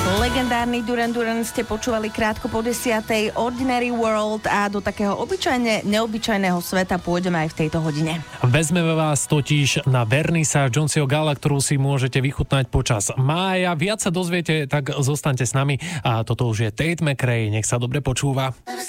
Legendárny Duran Duran ste počúvali krátko po 10:00, Ordinary World, a do takého neobyčajného sveta pôjdeme aj v tejto hodine. Vezmeme vás totiž na vernisáž Johnsieho Gala, ktorú si môžete vychutnať počas mája. Viac sa dozviete, tak zostaňte s nami. A toto už je Tate McRae, nech sa dobre počúva.